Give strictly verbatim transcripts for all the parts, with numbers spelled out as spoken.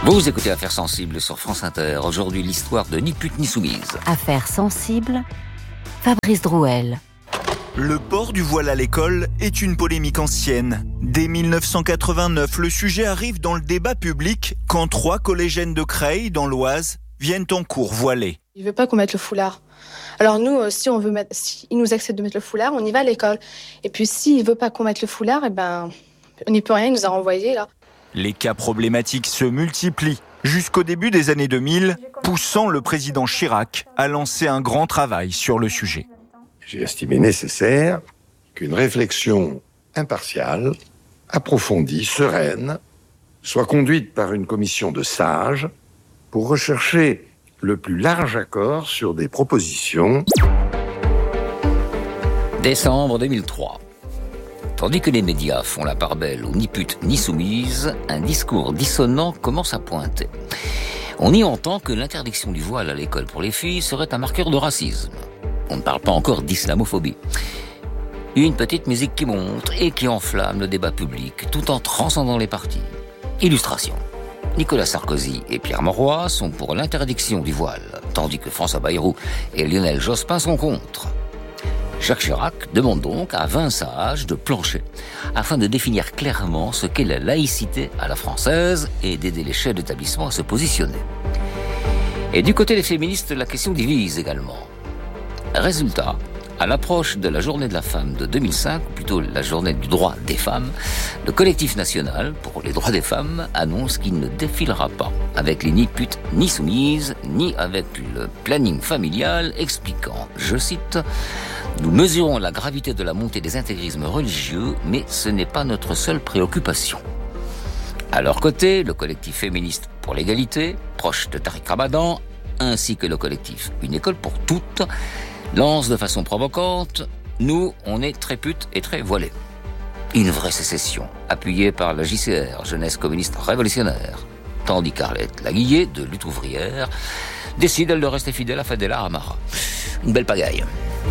Vous écoutez Affaires sensibles sur France Inter. Aujourd'hui, l'histoire de Ni pute ni soumise. Affaires sensibles, Fabrice Drouel. Le port du voile à l'école est une polémique ancienne. Dès mille neuf cent quatre-vingt-neuf, le sujet arrive dans le débat public quand trois collégiennes de Creil, dans l'Oise, viennent en cours voilées. Il veut pas qu'on mette le foulard. Alors nous, si on veut mettre, si il nous accepte de mettre le foulard, on y va à l'école. Et puis s'il veut pas qu'on mette le foulard, eh ben, on n'y peut rien, il nous a renvoyés là. Les cas problématiques se multiplient jusqu'au début des années deux mille, poussant le président Chirac à lancer un grand travail sur le sujet. J'ai estimé nécessaire qu'une réflexion impartiale, approfondie, sereine, soit conduite par une commission de sages pour rechercher le plus large accord sur des propositions. Décembre deux mille trois. Tandis que les médias font la part belle aux ni pute ni soumise, un discours dissonant commence à pointer. On y entend que l'interdiction du voile à l'école pour les filles serait un marqueur de racisme. On ne parle pas encore d'islamophobie. Une petite musique qui monte et qui enflamme le débat public tout en transcendant les partis. Illustration. Nicolas Sarkozy et Pierre Mauroy sont pour l'interdiction du voile, tandis que François Bayrou et Lionel Jospin sont contre. Jacques Chirac demande donc à vingt sages de plancher afin de définir clairement ce qu'est la laïcité à la française et d'aider les chefs d'établissement à se positionner. Et du côté des féministes, la question divise également. Résultat, à l'approche de la journée de la femme de deux mille cinq, ou plutôt la journée du droit des femmes, le collectif national pour les droits des femmes annonce qu'il ne défilera pas avec les ni putes ni soumises, ni avec le planning familial, expliquant, je cite, « Nous mesurons la gravité de la montée des intégrismes religieux, mais ce n'est pas notre seule préoccupation. » À leur côté, le collectif féministe pour l'égalité, proche de Tariq Ramadan, ainsi que le collectif Une école pour toutes, lance de façon provocante « Nous, on est très putes et très voilés ». Une vraie sécession, appuyée par la J C R, Jeunesse communiste révolutionnaire, tandis qu'Arlette Laguillet, de Lutte ouvrière, décide elle de rester fidèle à Fadela Amara. Une belle pagaille.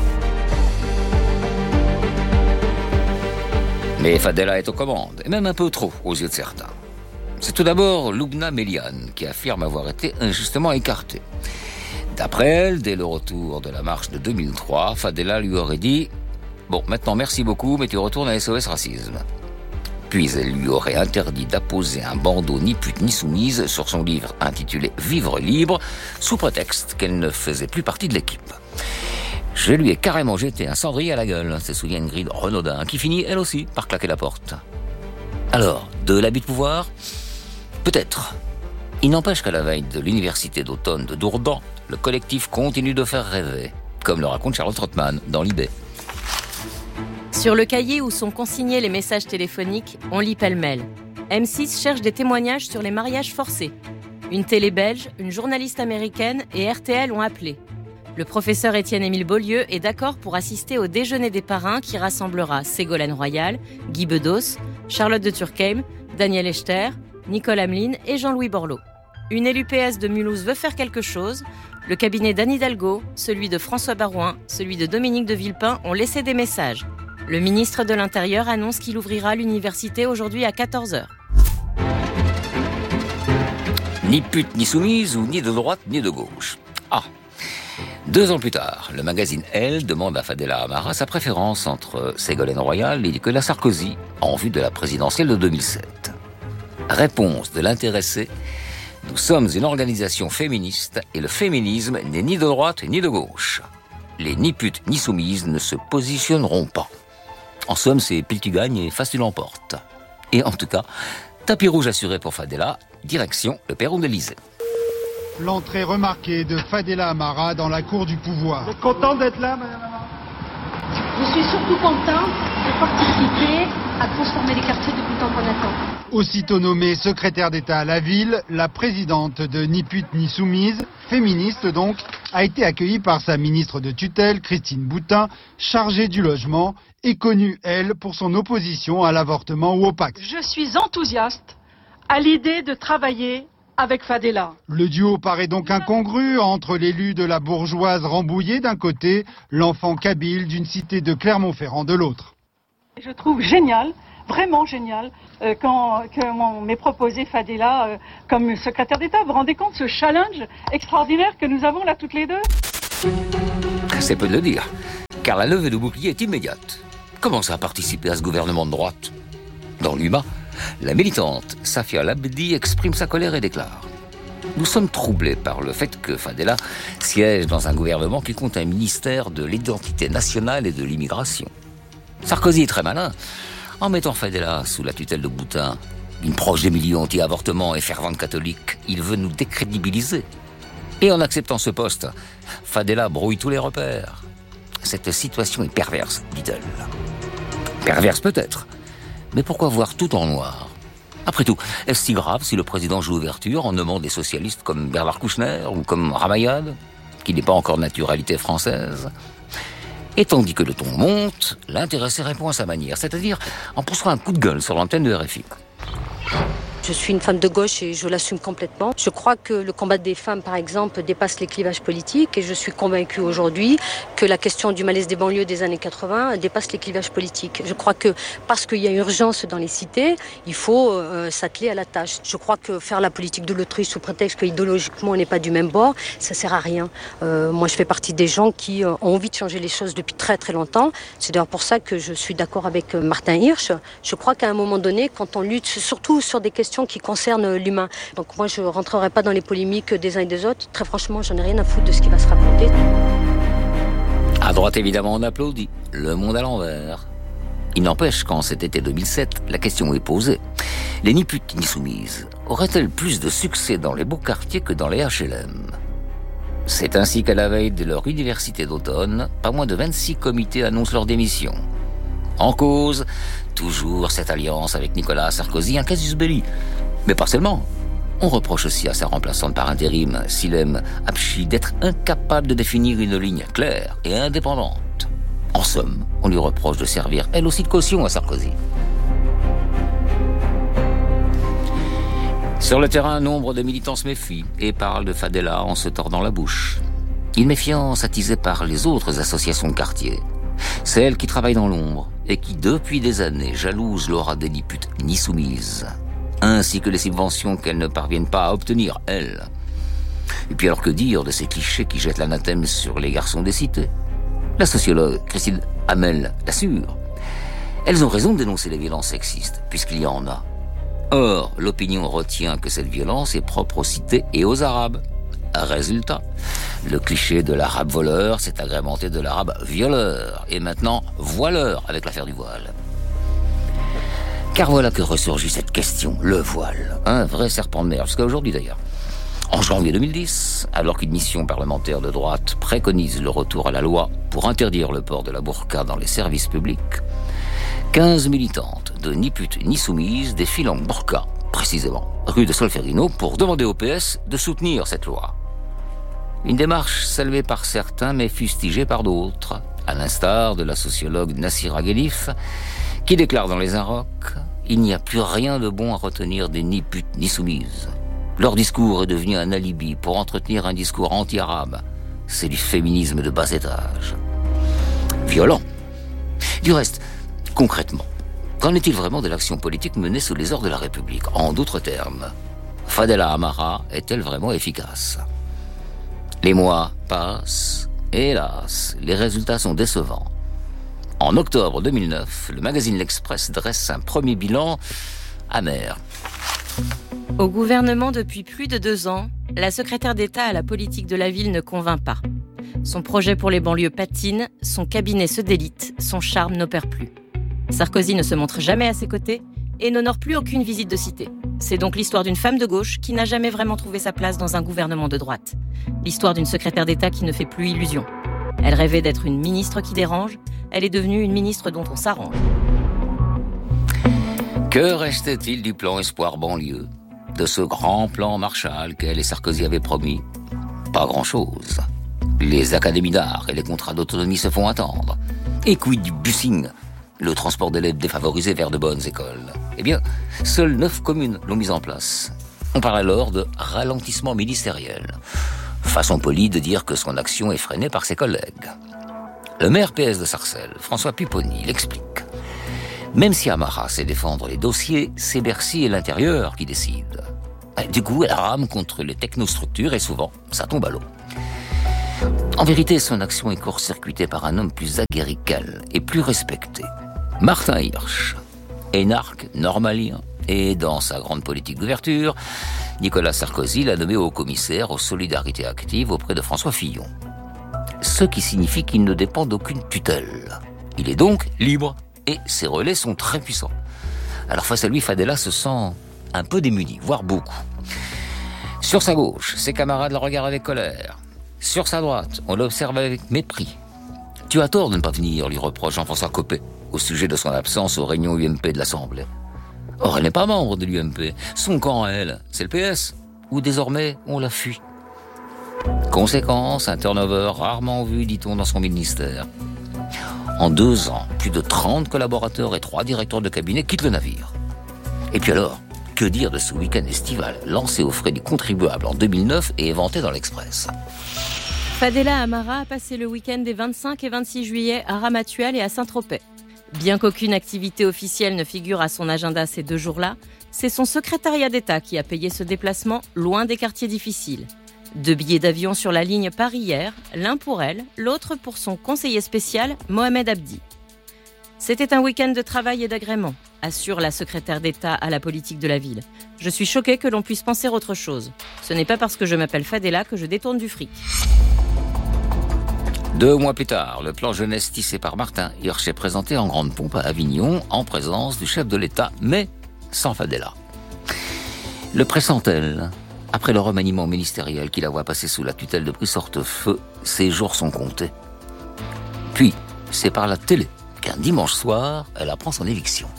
Mais Fadela est aux commandes, et même un peu trop aux yeux de certains. C'est tout d'abord Loubna Méliane qui affirme avoir été injustement écartée. D'après elle, dès le retour de la marche de deux mille trois, Fadela lui aurait dit « Bon, maintenant merci beaucoup, mais tu retournes à S O S Racisme ». Puis elle lui aurait interdit d'apposer un bandeau ni pute ni soumise sur son livre intitulé « Vivre libre », sous prétexte qu'elle ne faisait plus partie de l'équipe. Je lui ai carrément jeté un cendrier à la gueule, se souvient Ingrid Renaudin, qui finit elle aussi par claquer la porte. Alors, de l'abus de pouvoir ? Peut-être. Il n'empêche qu'à la veille de l'université d'automne de Dourdan, le collectif continue de faire rêver, comme le raconte Charlotte Rothman dans Libé. Sur le cahier où sont consignés les messages téléphoniques, on lit pêle-mêle. M six cherche des témoignages sur les mariages forcés. Une télé belge, une journaliste américaine et R T L ont appelé. Le professeur Étienne-Émile Beaulieu est d'accord pour assister au déjeuner des parrains qui rassemblera Ségolène Royal, Guy Bedos, Charlotte de Turckheim, Daniel Echter, Nicole Hamelin et Jean-Louis Borloo. Une élue P S de Mulhouse veut faire quelque chose. Le cabinet d'Anne Hidalgo, celui de François Barouin, celui de Dominique de Villepin ont laissé des messages. Le ministre de l'Intérieur annonce qu'il ouvrira l'université aujourd'hui à quatorze heures. Ni pute ni soumise, ou ni de droite ni de gauche. Ah. Deux ans plus tard, le magazine Elle demande à Fadela Amara sa préférence entre Ségolène Royal et Nicolas Sarkozy en vue de la présidentielle de deux mille sept. Réponse de l'intéressé: nous sommes une organisation féministe et le féminisme n'est ni de droite ni de gauche. Les ni putes ni soumises ne se positionneront pas. En somme, c'est pile tu gagnes et face tu l'emportes. Et en tout cas, tapis rouge assuré pour Fadela, direction le perron de l'Élysée. L'entrée remarquée de Fadela Amara dans la cour du pouvoir. Vous êtes content d'être là, madame Amara ? Je suis surtout contente de participer à transformer les quartiers depuis le temps qu'on attend. Aussitôt nommée secrétaire d'État à la ville, la présidente de Ni pute ni soumise, féministe donc, a été accueillie par sa ministre de tutelle, Christine Boutin, chargée du logement, et connue, elle, pour son opposition à l'avortement ou au pacte. Je suis enthousiaste à l'idée de travailler avec Fadela. Le duo paraît donc incongru entre l'élu de la bourgeoise Rambouillet d'un côté, l'enfant kabyle d'une cité de Clermont-Ferrand de l'autre. Je trouve génial vraiment génial euh, quand, quand on m'ait proposé Fadela euh, comme secrétaire d'État. Vous vous rendez compte ce challenge extraordinaire que nous avons là toutes les deux? C'est peu de le dire, car la levée de bouclier est immédiate. Commence à participer à ce gouvernement de droite. Dans l'U M A, la militante Safia Labdi exprime sa colère et déclare: nous sommes troublés par le fait que Fadela siège dans un gouvernement qui compte un ministère de l'identité nationale et de l'immigration. Sarkozy est très malin. En mettant Fadela sous la tutelle de Boutin, une proche des milieux anti-avortement et fervente catholique, il veut nous décrédibiliser. Et en acceptant ce poste, Fadela brouille tous les repères. Cette situation est perverse, dit-elle. Perverse peut-être, mais pourquoi voir tout en noir? Après tout, est-ce si grave si le président joue l'ouverture en nommant des socialistes comme Bernard Kouchner ou comme Ramayad, qui n'est pas encore de naturalité française? Et tandis que le ton monte, l'intéressé répond à sa manière, c'est-à-dire en poussant un coup de gueule sur l'antenne de R F I. Je suis une femme de gauche et je l'assume complètement. Je crois que le combat des femmes, par exemple, dépasse les clivages politiques et je suis convaincue aujourd'hui que la question du malaise des banlieues des années quatre-vingts dépasse les clivages politiques. Je crois que parce qu'il y a urgence dans les cités, il faut euh, s'atteler à la tâche. Je crois que faire la politique de l'autruche sous prétexte qu'idéologiquement on n'est pas du même bord, ça sert à rien. Euh, moi, je fais partie des gens qui euh, ont envie de changer les choses depuis très très longtemps. C'est d'ailleurs pour ça que je suis d'accord avec euh, Martin Hirsch. Je crois qu'à un moment donné, quand on lutte surtout sur des questions qui concernent l'humain. Donc moi, je ne rentrerai pas dans les polémiques des uns et des autres. Très franchement, j'en ai rien à foutre de ce qui va se raconter. À droite, évidemment, on applaudit. Le monde à l'envers. Il n'empêche qu'en cet été deux mille sept, la question est posée. Les ni putes ni soumises auraient-elles plus de succès dans les beaux quartiers que dans les H L M? C'est ainsi qu'à la veille de leur université d'automne, pas moins de vingt-six comités annoncent leur démission. En cause, toujours cette alliance avec Nicolas Sarkozy, un casus belli. Mais pas seulement. On reproche aussi à sa remplaçante par intérim, Silem Apchi, d'être incapable de définir une ligne claire et indépendante. En somme, on lui reproche de servir elle aussi de caution à Sarkozy. Sur le terrain, nombre de militants se méfient et parlent de Fadela en se tordant la bouche. Une méfiance attisée par les autres associations de quartier. Celles qui travaillent dans l'ombre et qui, depuis des années, jalousent l'aura des ni putes ni soumises, ainsi que les subventions qu'elles ne parviennent pas à obtenir, elles. Et puis alors que dire de ces clichés qui jettent l'anathème sur les garçons des cités? La sociologue Christine Hamel l'assure. Elles ont raison de dénoncer les violences sexistes, puisqu'il y en a. Or, l'opinion retient que cette violence est propre aux cités et aux Arabes. Résultat, le cliché de l'arabe voleur s'est agrémenté de l'arabe violeur, et maintenant voileur avec l'affaire du voile. Car voilà que ressurgit cette question, le voile, un vrai serpent de mer, jusqu'à aujourd'hui d'ailleurs. En janvier deux mille dix, alors qu'une mission parlementaire de droite préconise le retour à la loi pour interdire le port de la burqa dans les services publics, quinze militantes de ni putes ni soumises défilent en burqa, précisément, rue de Solferino, pour demander au P S de soutenir cette loi. Une démarche saluée par certains mais fustigée par d'autres, à l'instar de la sociologue Nassira Ghelif, qui déclare dans Les Inrocks « Il n'y a plus rien de bon à retenir des ni putes ni soumises. Leur discours est devenu un alibi pour entretenir un discours anti-arabe. C'est du féminisme de bas étage. » Violent. Du reste, concrètement, qu'en est-il vraiment de l'action politique menée sous les ordres de la République? En d'autres termes, Fadela Amara est-elle vraiment efficace? Les mois passent, et hélas, les résultats sont décevants. En octobre deux mille neuf, le magazine L'Express dresse un premier bilan amer. Au gouvernement depuis plus de deux ans, la secrétaire d'État à la politique de la ville ne convainc pas. Son projet pour les banlieues patine, son cabinet se délite, son charme n'opère plus. Sarkozy ne se montre jamais à ses côtés et n'honore plus aucune visite de cité. C'est donc l'histoire d'une femme de gauche qui n'a jamais vraiment trouvé sa place dans un gouvernement de droite. L'histoire d'une secrétaire d'État qui ne fait plus illusion. Elle rêvait d'être une ministre qui dérange, elle est devenue une ministre dont on s'arrange. Que restait-il du plan Espoir banlieue? De ce grand plan Marshall qu'elle et Sarkozy avaient promis? Pas grand-chose. Les académies d'art et les contrats d'autonomie se font attendre. Et quid du busing, le transport d'élèves défavorisés vers de bonnes écoles? Eh bien, seules neuf communes l'ont mis en place. On parle alors de ralentissement ministériel. Façon polie de dire que son action est freinée par ses collègues. Le maire P S de Sarcelles, François Pupponi, l'explique. Même si Amara sait défendre les dossiers, c'est Bercy et l'intérieur qui décident. Du coup, elle rame contre les technostructures et souvent, ça tombe à l'eau. En vérité, son action est court-circuitée par un homme plus aguerri qu'elle et plus respecté. Martin Hirsch, énarque normalien, et dans sa grande politique d'ouverture, Nicolas Sarkozy l'a nommé haut commissaire aux solidarités actives auprès de François Fillon. Ce qui signifie qu'il ne dépend d'aucune tutelle. Il est donc libre et ses relais sont très puissants. Alors face à lui, Fadela se sent un peu démuni, voire beaucoup. Sur sa gauche, ses camarades le regardent avec colère. Sur sa droite, on l'observe avec mépris. Tu as tort de ne pas venir, lui reproche Jean-François Copé, au sujet de son absence aux réunions U M P de l'Assemblée. Or, elle n'est pas membre de l'U M P. Son camp, elle, c'est le P S, où désormais, on la fuit. Conséquence, un turnover rarement vu, dit-on, dans son ministère. En deux ans, plus de trente collaborateurs et trois directeurs de cabinet quittent le navire. Et puis alors, que dire de ce week-end estival lancé aux frais des contribuables en deux mille neuf et éventé dans l'Express? Fadela Amara a passé le week-end des vingt-cinq et vingt-six juillet à Ramatuelle et à Saint-Tropez. Bien qu'aucune activité officielle ne figure à son agenda ces deux jours-là, c'est son secrétariat d'État qui a payé ce déplacement loin des quartiers difficiles. Deux billets d'avion sur la ligne Paris-Hyères, l'un pour elle, l'autre pour son conseiller spécial, Mohamed Abdi. C'était un week-end de travail et d'agrément, assure la secrétaire d'État à la politique de la ville. Je suis choquée que l'on puisse penser autre chose. Ce n'est pas parce que je m'appelle Fadela que je détourne du fric. Deux mois plus tard, le plan jeunesse tissé par Martin Hirsch est présenté en grande pompe à Avignon, en présence du chef de l'État, mais sans Fadela. Le pressent-elle? Après le remaniement ministériel qui la voit passer sous la tutelle de Brice Hortefeux, ses jours sont comptés. Puis, c'est par la télé qu'un dimanche soir, elle apprend son éviction.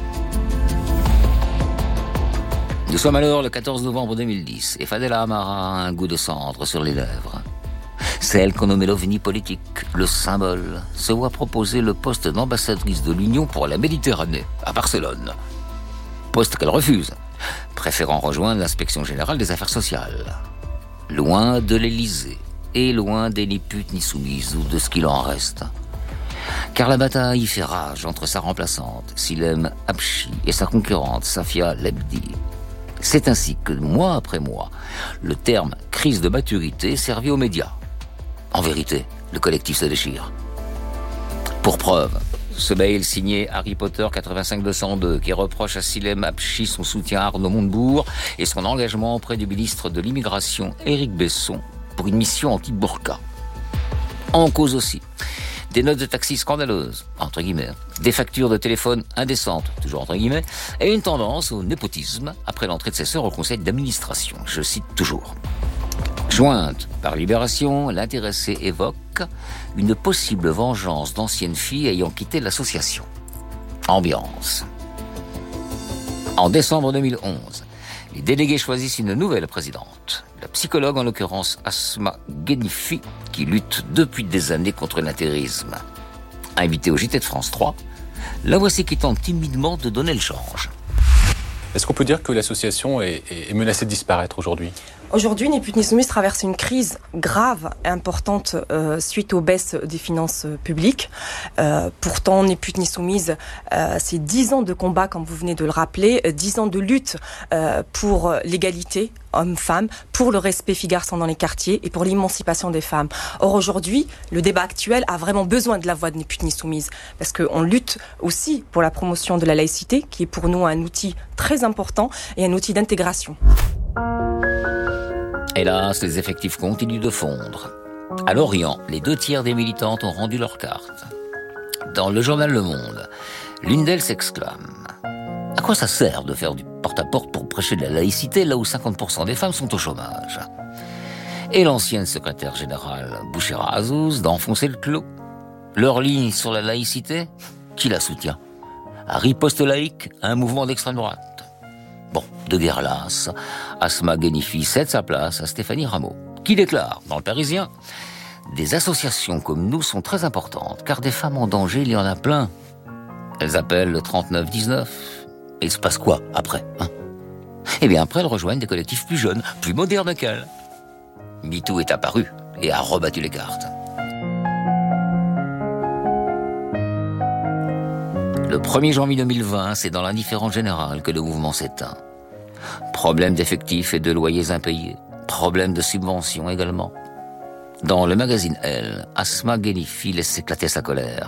Nous sommes alors le quatorze novembre deux mille dix et Fadela Amara a un goût de cendre sur les lèvres. Celle qu'on nommait l'ovni politique, le symbole, se voit proposer le poste d'ambassadrice de l'Union pour la Méditerranée, à Barcelone. Poste qu'elle refuse, préférant rejoindre l'inspection générale des affaires sociales. Loin de l'Élysée, et loin des ni putes ni soumises, ou de ce qu'il en reste. Car la bataille fait rage entre sa remplaçante, Silem Habchi, et sa concurrente, Safia Lebdi. C'est ainsi que, mois après mois, le terme « crise de maturité » servit aux médias. En vérité, le collectif se déchire. Pour preuve, ce mail signé Harry Potter quatre-vingt-cinq deux cent deux qui reproche à Silem Habchi son soutien à Arnaud Montebourg et son engagement auprès du ministre de l'Immigration, Éric Besson, pour une mission anti-burqa. En cause aussi des notes de taxi scandaleuses, entre guillemets, des factures de téléphone indécentes, toujours entre guillemets, et une tendance au népotisme après l'entrée de ses sœurs au conseil d'administration. Je cite toujours. Jointe par Libération, l'intéressé évoque une possible vengeance d'anciennes filles ayant quitté l'association. Ambiance. En décembre deux mille onze, les délégués choisissent une nouvelle présidente, la psychologue en l'occurrence Asma Ghenifi, qui lutte depuis des années contre l'intérisme. Invitée au J T de France trois, la voici qui tente timidement de donner le change. Est-ce qu'on peut dire que l'association est, est menacée de disparaître aujourd'hui ? Aujourd'hui, Ni Putes Ni Soumises traverse une crise grave et importante euh, suite aux baisses des finances publiques. Euh, pourtant, Ni Putes Ni Soumises, euh, c'est dix ans de combat, comme vous venez de le rappeler, dix ans de lutte euh, pour l'égalité hommes-femmes, pour le respect filles-garçons dans les quartiers et pour l'émancipation des femmes. Or, aujourd'hui, le débat actuel a vraiment besoin de la voix de Ni Putes Ni Soumises parce qu'on lutte aussi pour la promotion de la laïcité, qui est pour nous un outil très important et un outil d'intégration. Hélas, les effectifs continuent de fondre. À Lorient, les deux tiers des militantes ont rendu leur carte. Dans le journal Le Monde, l'une d'elles s'exclame « À quoi ça sert de faire du porte-à-porte pour prêcher de la laïcité là où cinquante pour cent des femmes sont au chômage ?» Et l'ancienne secrétaire générale Bouchera Azouz d'enfoncer le clou. Leur ligne sur la laïcité, qui la soutient ? À riposte laïque, un mouvement d'extrême droite. Bon, de guerre lasse, Asma Ghenifi cède sa place à Stéphanie Rameau, qui déclare, dans le Parisien, « Des associations comme nous sont très importantes, car des femmes en danger, il y en a plein. » Elles appellent le trente-neuf dix-neuf. Et il se passe quoi après, hein ? Eh bien, après, elles rejoignent des collectifs plus jeunes, plus modernes qu'elles. MeToo est apparu et a rebattu les cartes. Le premier janvier deux mille vingt, c'est dans l'indifférence générale que le mouvement s'éteint. Problème d'effectifs et de loyers impayés. Problème de subventions également. Dans le magazine Elle, Asma Ghenifi laisse éclater sa colère.